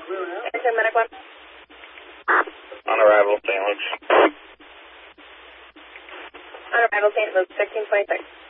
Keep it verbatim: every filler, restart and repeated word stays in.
Enter Medic one. On arrival, Saint Luke's. On arrival, Saint Luke's, thirteen twenty-six.